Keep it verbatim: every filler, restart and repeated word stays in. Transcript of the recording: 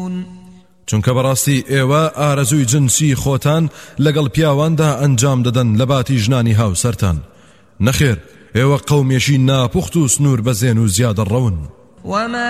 چونکە بەڕاستی ئێوە ئارەزووی جنسی خۆتان لەگەڵ پیاواندا ئەنجام دەدەن لە باتی ژنانی هاوسەرتان. نەخێر، ئێوە قەومێکی ناپوخت و سنوور بەزێن و زیادە ڕەون.